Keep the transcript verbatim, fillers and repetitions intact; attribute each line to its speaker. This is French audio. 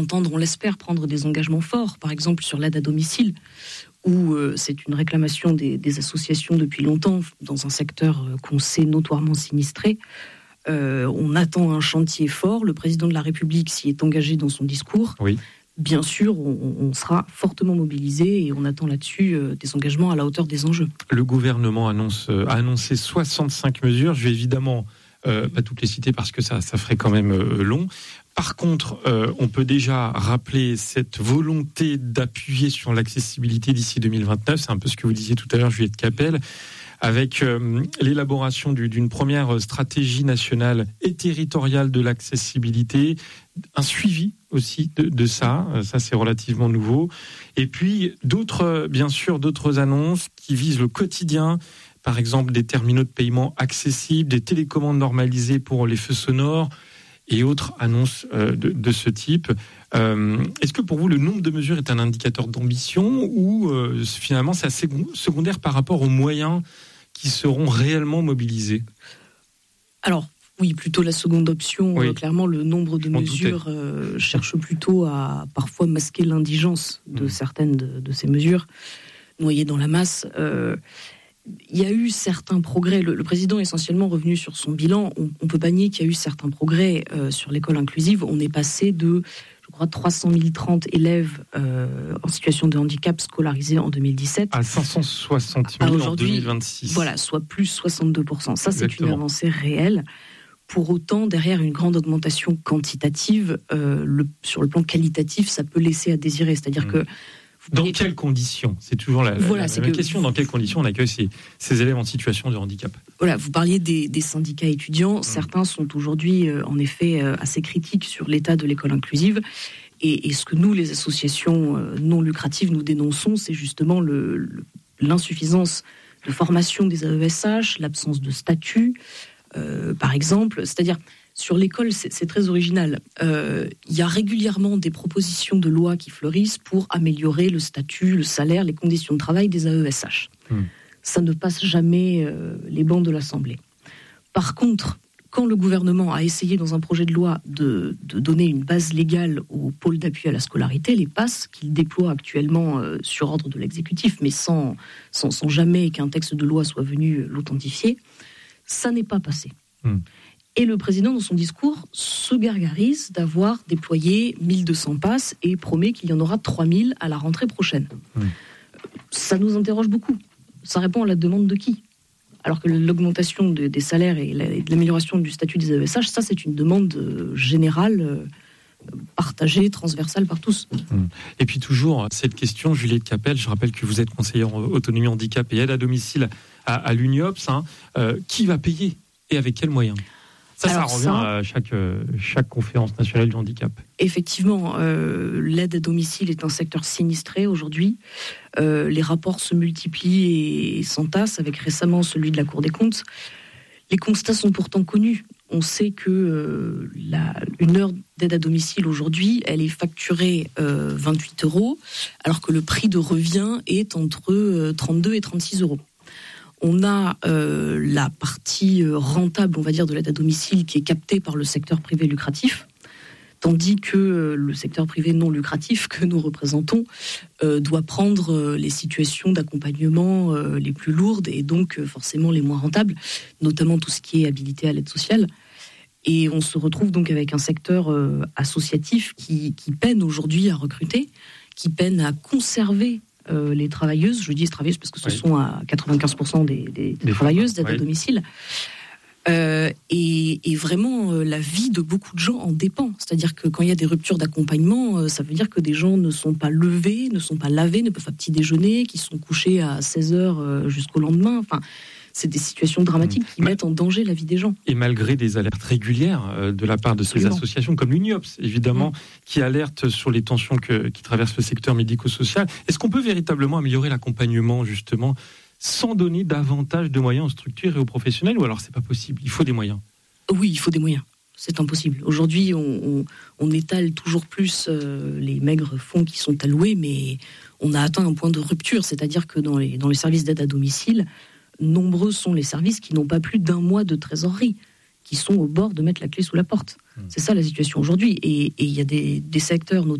Speaker 1: entendre, on l'espère, prendre des engagements forts, par exemple sur l'aide à domicile, où euh, c'est une réclamation des, des associations depuis longtemps, dans un secteur euh, qu'on sait notoirement sinistré. Euh, on attend un chantier fort. Le président de la République s'y est engagé dans son discours.
Speaker 2: Oui.
Speaker 1: Bien sûr, on, on sera fortement mobilisé et on attend là-dessus euh, des engagements à la hauteur des enjeux.
Speaker 2: Le gouvernement annonce, euh, a annoncé soixante-cinq mesures. Je vais évidemment euh, pas toutes les citer parce que ça, ça ferait quand même euh, long. Par contre, euh, on peut déjà rappeler cette volonté d'appuyer sur l'accessibilité d'ici deux mille vingt-neuf. C'est un peu ce que vous disiez tout à l'heure, Juliette Capelle, avec euh, l'élaboration du, d'une première stratégie nationale et territoriale de l'accessibilité, un suivi aussi de, de ça, ça c'est relativement nouveau, et puis d'autres, bien sûr, d'autres annonces qui visent le quotidien, par exemple des terminaux de paiement accessibles, des télécommandes normalisées pour les feux sonores, et autres annonces euh, de, de ce type. Euh, est-ce que pour vous, le nombre de mesures est un indicateur d'ambition ou euh, finalement c'est assez secondaire par rapport aux moyens qui seront réellement mobilisés?
Speaker 1: Alors, oui, plutôt la seconde option.
Speaker 2: Oui.
Speaker 1: Euh, clairement, le nombre de mesures euh, cherche plutôt à parfois masquer l'indigence de mmh. certaines de, de ces mesures, noyées dans la masse. Euh, Il y a eu certains progrès. Le, le président est essentiellement revenu sur son bilan. On ne peut pas nier qu'il y a eu certains progrès euh, sur l'école inclusive. On est passé de, je crois, trois cent mille trente élèves euh, en situation de handicap scolarisés en deux mille dix-sept.
Speaker 2: À cinq cent soixante mille en deux mille vingt-six.
Speaker 1: Voilà, soit plus soixante-deux pour cent. Ça,
Speaker 2: Exactement.
Speaker 1: C'est une avancée réelle. Pour autant, derrière une grande augmentation quantitative, euh, le, sur le plan qualitatif, ça peut laisser à désirer. C'est-à-dire mmh. que
Speaker 2: Dans quelles conditions ? C'est toujours la,
Speaker 1: voilà,
Speaker 2: la,
Speaker 1: c'est
Speaker 2: la même
Speaker 1: que...
Speaker 2: question. Dans quelles conditions on accueille ces, ces élèves en situation de handicap ?
Speaker 1: Voilà, vous parliez des, des syndicats étudiants. Mmh. Certains sont aujourd'hui, euh, en effet, euh, assez critiques sur l'état de l'école inclusive. Et, et ce que nous, les associations euh, non lucratives, nous dénonçons, c'est justement le, le, l'insuffisance de formation des A E S H, l'absence de statut, euh, par exemple. C'est-à-dire... Sur l'école, c'est, c'est très original. Euh, il y a régulièrement des propositions de loi qui fleurissent pour améliorer le statut, le salaire, les conditions de travail des A E S H. Mmh. Ça ne passe jamais euh, les bancs de l'Assemblée. Par contre, quand le gouvernement a essayé dans un projet de loi de, de donner une base légale au pôle d'appui à la scolarité, les P A S, qu'il déploie actuellement euh, sur ordre de l'exécutif, mais sans, sans, sans jamais qu'un texte de loi soit venu l'authentifier, ça n'est pas passé. Mmh. Et le président, dans son discours, se gargarise d'avoir déployé mille deux cents passes et promet qu'il y en aura trois mille à la rentrée prochaine. Mmh. Ça nous interroge beaucoup. Ça répond à la demande de qui ? Alors que l'augmentation de, des salaires et, la, et de l'amélioration du statut des A E S H, ça c'est une demande euh, générale, euh, partagée, transversale par tous.
Speaker 2: Mmh. Et puis toujours, cette question, Juliette Capelle, je rappelle que vous êtes conseillère en autonomie handicap et aide à domicile à, à l'U N I O P S. Hein, euh, qui va payer et avec quels moyens ? Ça, Alors ça revient ça, à chaque, euh, chaque conférence nationale du handicap.
Speaker 1: Effectivement, euh, l'aide à domicile est un secteur sinistré aujourd'hui. Euh, les rapports se multiplient et, et s'entassent, avec récemment celui de la Cour des comptes. Les constats sont pourtant connus. On sait que euh, la, une heure d'aide à domicile aujourd'hui, elle est facturée euh, vingt-huit euros, alors que le prix de revient est entre euh, trente-deux et trente-six euros. On a euh, la partie rentable, on va dire, de l'aide à domicile qui est captée par le secteur privé lucratif, tandis que euh, le secteur privé non lucratif que nous représentons euh, doit prendre euh, les situations d'accompagnement euh, les plus lourdes et donc euh, forcément les moins rentables, notamment tout ce qui est habilité à l'aide sociale. Et on se retrouve donc avec un secteur euh, associatif qui, qui peine aujourd'hui à recruter, qui peine à conserver Euh, les travailleuses, je dis travailleuses parce que ce oui. sont à quatre-vingt-quinze pour cent des, des, des travailleuses d'aide oui. à domicile. Euh, et, et vraiment, euh, la vie de beaucoup de gens en dépend. C'est-à-dire que quand il y a des ruptures d'accompagnement, euh, ça veut dire que des gens ne sont pas levés, ne sont pas lavés, ne peuvent pas petit déjeuner, qui sont couchés à seize heures euh, jusqu'au lendemain. Enfin, c'est des situations dramatiques qui Ma... mettent en danger la vie des gens.
Speaker 2: Et malgré des alertes régulières euh, de la part de Absolument. Ces associations comme l'U N I O P S, évidemment, mmh. qui alertent sur les tensions que, qui traversent le secteur médico-social, est-ce qu'on peut véritablement améliorer l'accompagnement, justement, sans donner davantage de moyens aux structures et aux professionnels, ou alors c'est pas possible ? Il faut des moyens.
Speaker 1: Oui, il faut des moyens. C'est impossible. Aujourd'hui, on, on, on étale toujours plus euh, les maigres fonds qui sont alloués, mais on a atteint un point de rupture, c'est-à-dire que dans les, dans les services d'aide à domicile, nombreux sont les services qui n'ont pas plus d'un mois de trésorerie, qui sont au bord de mettre la clé sous la porte. Mmh. C'est ça la situation aujourd'hui. Et il y a des, des secteurs,